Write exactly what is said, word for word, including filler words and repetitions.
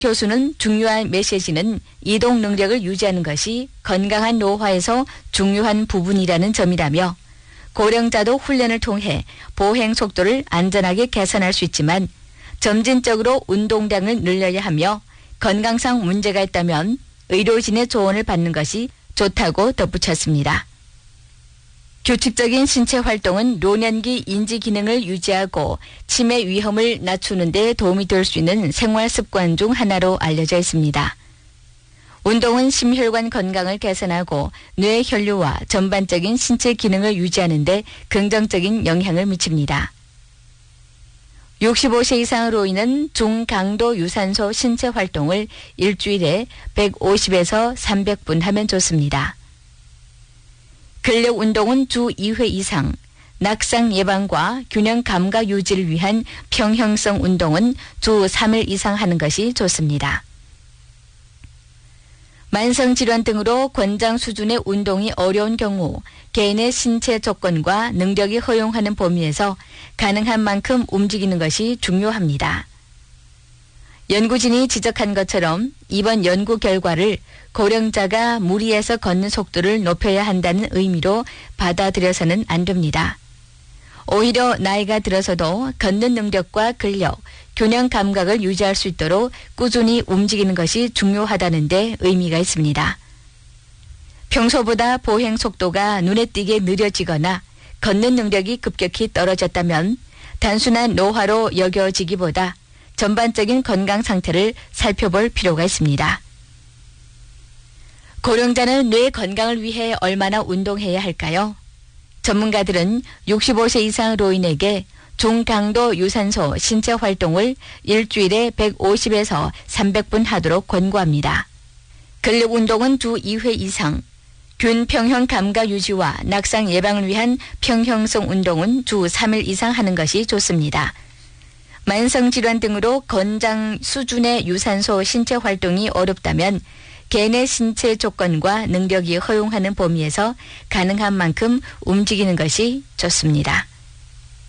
교수는 중요한 메시지는 이동 능력을 유지하는 것이 건강한 노화에서 중요한 부분이라는 점이라며 고령자도 훈련을 통해 보행 속도를 안전하게 개선할 수 있지만 점진적으로 운동량을 늘려야 하며 건강상 문제가 있다면 의료진의 조언을 받는 것이 좋다고 덧붙였습니다. 규칙적인 신체 활동은 노년기 인지 기능을 유지하고 치매 위험을 낮추는 데 도움이 될 수 있는 생활 습관 중 하나로 알려져 있습니다. 운동은 심혈관 건강을 개선하고 뇌 혈류와 전반적인 신체 기능을 유지하는 데 긍정적인 영향을 미칩니다. 육십오 세 이상 노인은 중강도 유산소 신체 활동을 일주일에 백오십에서 삼백 분 하면 좋습니다. 근력 운동은 주 이 회 이상, 낙상 예방과 균형 감각 유지를 위한 평형성 운동은 주 삼 일 이상 하는 것이 좋습니다. 만성질환 등으로 권장 수준의 운동이 어려운 경우 개인의 신체 조건과 능력이 허용하는 범위에서 가능한 만큼 움직이는 것이 중요합니다. 연구진이 지적한 것처럼 이번 연구 결과를 고령자가 무리해서 걷는 속도를 높여야 한다는 의미로 받아들여서는 안 됩니다. 오히려 나이가 들어서도 걷는 능력과 근력, 균형 감각을 유지할 수 있도록 꾸준히 움직이는 것이 중요하다는 데 의미가 있습니다. 평소보다 보행 속도가 눈에 띄게 느려지거나 걷는 능력이 급격히 떨어졌다면 단순한 노화로 여겨지기보다 전반적인 건강 상태를 살펴볼 필요가 있습니다. 고령자는 뇌 건강을 위해 얼마나 운동해야 할까요? 전문가들은 육십오 세 이상 노인에게 중강도 유산소 신체 활동을 일주일에 백오십에서 삼백 분 하도록 권고합니다. 근력 운동은 주 이 회 이상, 균평형 감각 유지와 낙상 예방을 위한 평형성 운동은 주 삼 일 이상 하는 것이 좋습니다. 만성질환 등으로 권장 수준의 유산소 신체 활동이 어렵다면 개인의 신체 조건과 능력이 허용하는 범위에서 가능한 만큼 움직이는 것이 좋습니다.